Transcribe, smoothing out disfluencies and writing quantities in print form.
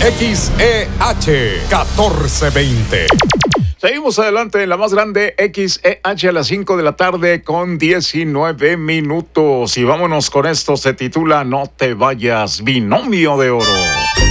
XEH 1420. Seguimos adelante en la más grande XEH a las 5 de la tarde con 19 minutos. Y vámonos con esto, se titula No te vayas, Binomio de Oro.